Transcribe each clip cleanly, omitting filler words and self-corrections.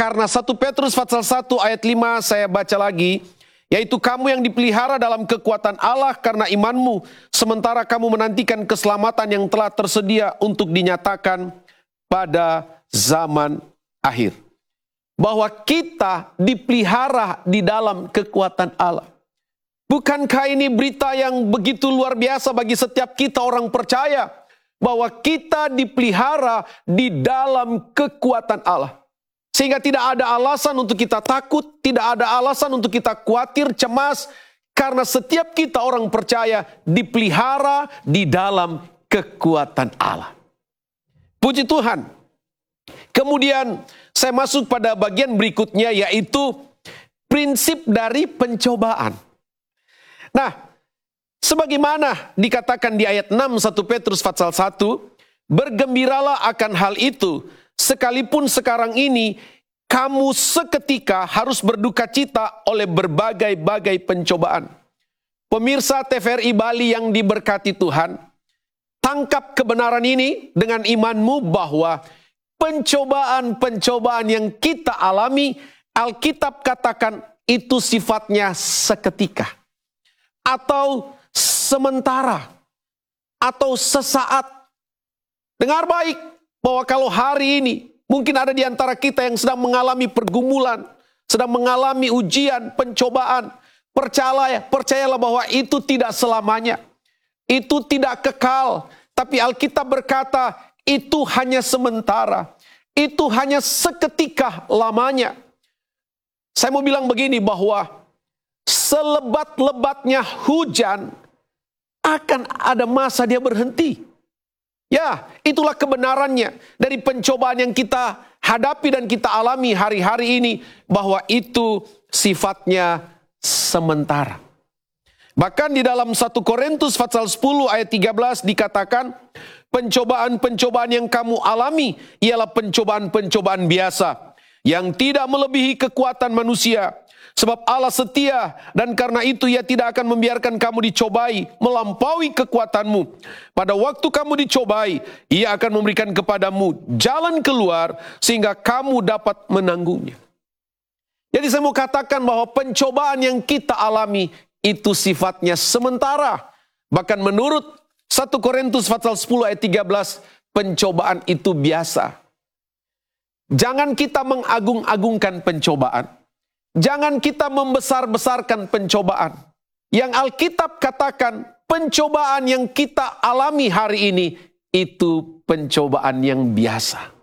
Karena 1 Petrus pasal 1 ayat 5 saya baca lagi, yaitu kamu yang dipelihara dalam kekuatan Allah karena imanmu, sementara kamu menantikan keselamatan yang telah tersedia untuk dinyatakan pada zaman akhir. Bahwa kita dipelihara di dalam kekuatan Allah. Bukankah ini berita yang begitu luar biasa bagi setiap kita orang percaya? Bahwa kita dipelihara di dalam kekuatan Allah. Sehingga tidak ada alasan untuk kita takut, tidak ada alasan untuk kita khawatir, cemas. Karena setiap kita orang percaya dipelihara di dalam kekuatan Allah. Puji Tuhan. Kemudian saya masuk pada bagian berikutnya, yaitu prinsip dari pencobaan. Nah, sebagaimana dikatakan di ayat 6 1 Petrus pasal 1, bergembiralah akan hal itu, sekalipun sekarang ini kamu seketika harus berduka cita oleh berbagai-bagai pencobaan. Pemirsa TVRI Bali yang diberkati Tuhan, tangkap kebenaran ini dengan imanmu bahwa pencobaan-pencobaan yang kita alami, Alkitab katakan itu sifatnya seketika. Atau sementara. Atau sesaat. Dengar baik bahwa kalau hari ini mungkin ada di antara kita yang sedang mengalami pergumulan, sedang mengalami ujian, pencobaan. Percayalah bahwa itu tidak selamanya. Itu tidak kekal. Tapi Alkitab berkata itu hanya sementara. Itu hanya seketika lamanya. Saya mau bilang begini bahwa selebat-lebatnya hujan akan ada masa dia berhenti. Ya, itulah kebenarannya dari pencobaan yang kita hadapi dan kita alami hari-hari ini, bahwa itu sifatnya sementara. Bahkan di dalam 1 Korintus pasal 10 ayat 13 dikatakan, pencobaan-pencobaan yang kamu alami ialah pencobaan-pencobaan biasa yang tidak melebihi kekuatan manusia. Sebab Allah setia dan karena itu Ia tidak akan membiarkan kamu dicobai melampaui kekuatanmu. Pada waktu kamu dicobai, Ia akan memberikan kepadamu jalan keluar sehingga kamu dapat menanggungnya. Jadi saya mau katakan bahwa pencobaan yang kita alami itu sifatnya sementara. Bahkan menurut 1 Korintus pasal 10 ayat 13, pencobaan itu biasa. Jangan kita mengagung-agungkan pencobaan. Jangan kita membesar-besarkan pencobaan. Yang Alkitab katakan, pencobaan yang kita alami hari ini, itu pencobaan yang biasa.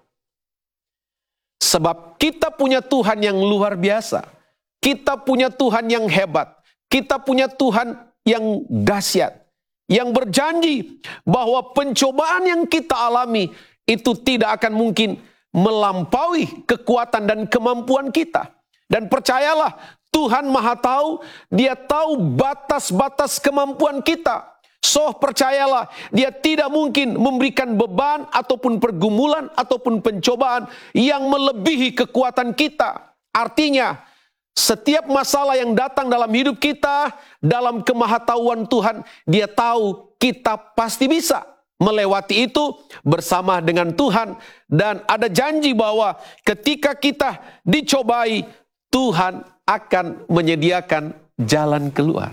Sebab kita punya Tuhan yang luar biasa. Kita punya Tuhan yang hebat. Kita punya Tuhan yang dahsyat. Yang berjanji bahwa pencobaan yang kita alami, itu tidak akan mungkin melampaui kekuatan dan kemampuan kita. Dan percayalah, Tuhan Maha Tahu, Dia tahu batas-batas kemampuan kita. So percayalah, Dia tidak mungkin memberikan beban ataupun pergumulan ataupun pencobaan yang melebihi kekuatan kita. Artinya, setiap masalah yang datang dalam hidup kita, dalam kemahatauan Tuhan, Dia tahu kita pasti bisa melewati itu bersama dengan Tuhan. Dan ada janji bahwa ketika kita dicobai, Tuhan akan menyediakan jalan keluar.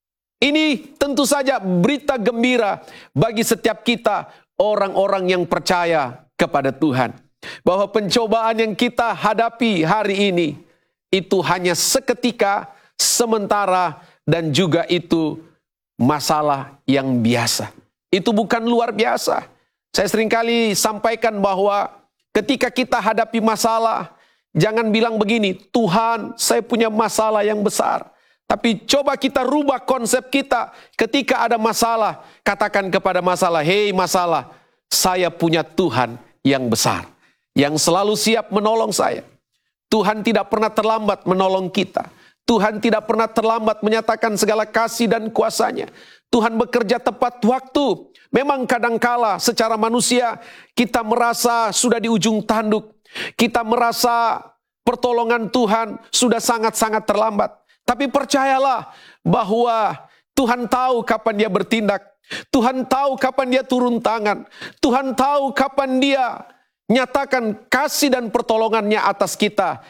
Ini tentu saja berita gembira bagi setiap kita, orang-orang yang percaya kepada Tuhan. Bahwa pencobaan yang kita hadapi hari ini, itu hanya seketika, sementara, dan juga itu masalah yang biasa. Itu bukan luar biasa. Saya seringkali sampaikan bahwa ketika kita hadapi masalah, jangan bilang begini, Tuhan, saya punya masalah yang besar. Tapi coba kita rubah konsep kita. Ketika ada masalah, katakan kepada masalah, hei masalah, saya punya Tuhan yang besar, yang selalu siap menolong saya. Tuhan tidak pernah terlambat menolong kita. Tuhan tidak pernah terlambat menyatakan segala kasih dan kuasa-Nya. Tuhan bekerja tepat waktu. Memang kadangkala secara manusia kita merasa sudah di ujung tanduk. Kita merasa pertolongan Tuhan sudah sangat-sangat terlambat. Tapi percayalah bahwa Tuhan tahu kapan Dia bertindak. Tuhan tahu kapan Dia turun tangan. Tuhan tahu kapan Dia nyatakan kasih dan pertolongannya atas kita.